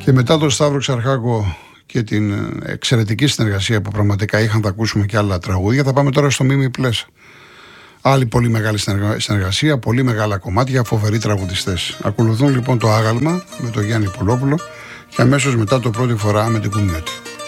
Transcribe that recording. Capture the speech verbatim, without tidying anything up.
Και μετά τον Σταύρο Ξαρχάκο και την εξαιρετική συνεργασία που πραγματικά είχαν, θα ακούσουμε και άλλα τραγούδια. Θα πάμε τώρα στο Μίμη Πλέσα. Άλλη πολύ μεγάλη συνεργασία, πολύ μεγάλα κομμάτια, φοβεροί τραγουδιστές. Ακολουθούν λοιπόν το Άγαλμα με τον Γιάννη Πολόπουλο και αμέσως μετά το Πρώτη φορά με την Κουνιώτη.